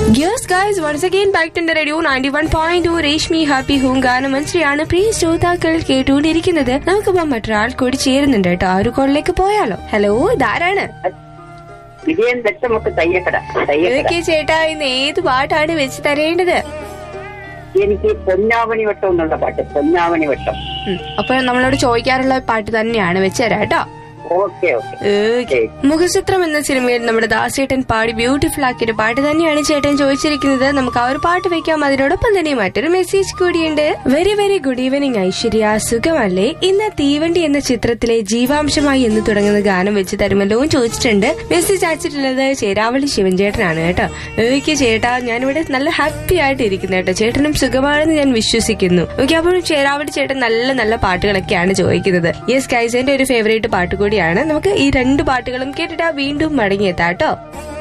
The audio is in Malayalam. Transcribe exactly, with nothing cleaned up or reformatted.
Yes guys, once again back to the radio ninety-one point two Reshmi happy home ഗാനം മനസ്സിലാണ് പ്രിയ ശ്രോതാക്കൾ കേട്ടുകൊണ്ടിരിക്കുന്നത്. നമുക്കിപ്പം മറ്റൊരാൾ കൂടി ചേരുന്നുണ്ട് കേട്ടോ. ആ ഒരു കോളിലേക്ക് പോയാലോ? ഹലോ, ഇതാരാണ്? വിജയൻ വെട്ടമൊക്കെ തയ്യക്കട. ചേട്ടാ, ഇന്ന് ഏത് പാട്ടാണ് വെച്ച് തരേണ്ടത്? എനിക്ക് പൊന്നാവണി വട്ടം എന്നുള്ള പാട്ട്. പൊന്നാവണി വട്ടം. അപ്പൊ നമ്മളോട് ചോദിക്കാറുള്ള പാട്ട് തന്നെയാണ് വെച്ച് തരാം കേട്ടോ. മുഖചിത്രം എന്ന സിനിമയിൽ നമ്മുടെ ദാസേട്ടൻ പാടി ബ്യൂട്ടിഫുൾ ആക്കിയൊരു പാട്ട് തന്നെയാണ് ചേട്ടൻ ചോദിച്ചിരിക്കുന്നത്. നമുക്ക് ആ ഒരു പാട്ട് വെക്കാം. അതിനോടൊപ്പം തന്നെ മറ്റൊരു മെസ്സേജ് കൂടിയുണ്ട്. Very very good evening Aishwarya, സുഖമല്ലേ? ഇന്ന് തീവണ്ടി എന്ന ചിത്രത്തിലെ ജീവാംശമായി എന്ന് തുടങ്ങുന്ന ഗാനം വെച്ച് തരുമല്ലോ ചോദിച്ചിട്ടുണ്ട്. മെസ്സേജ് അയച്ചിട്ടുള്ളത് ചേരാവളി ശിവൻ ചേട്ടനാണ് കേട്ടോ. ഓക്കെ ചേട്ടാ, ഞാനിവിടെ നല്ല ഹാപ്പി ആയിട്ട് ഇരിക്കുന്നു കേട്ടോ. ചേട്ടനും സുഖമാണെന്ന് ഞാൻ വിശ്വസിക്കുന്നു. ഓക്കെ, അപ്പോഴും ചേരാവളി ചേട്ടൻ നല്ല നല്ല പാട്ടുകളൊക്കെയാണ് ചോദിക്കുന്നത്. യെസ് ഗൈസ്, എന്റെ ഒരു ഫേവറേറ്റ് പാട്ട് കൂടി. നമുക്ക് ഈ രണ്ട് പാട്ടുകളും കേട്ടിട്ട് വീണ്ടും മടങ്ങിയെത്താട്ടോ.